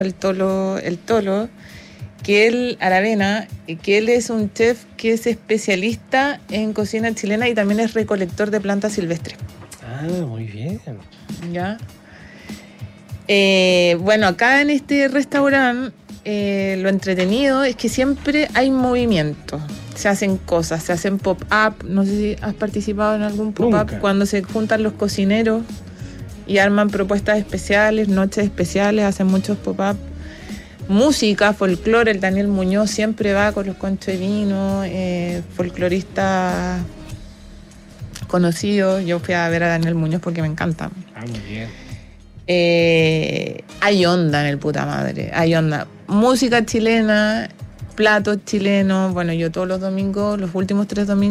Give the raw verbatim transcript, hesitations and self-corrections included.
el Tolo, el Tolo, que él, Aravena, que él es un chef que es especialista en cocina chilena y también es recolector de plantas silvestres. Ah, muy bien. ¿Ya? Eh, bueno, acá en este restaurante eh, lo entretenido es que siempre hay movimiento. Se hacen cosas, se hacen pop-up. No sé si has participado en algún pop-up. Cuando se juntan los cocineros y arman propuestas especiales, noches especiales, hacen muchos pop-up. Música, folclore, el Daniel Muñoz siempre va con los conchos de vino, eh, folclorista conocido. Yo fui a ver a Daniel Muñoz porque me encanta. Ah, muy bien. Eh, hay onda en el puta madre, hay onda. Música chilena, platos chilenos. Bueno, yo todos los domingos, los últimos tres domingos,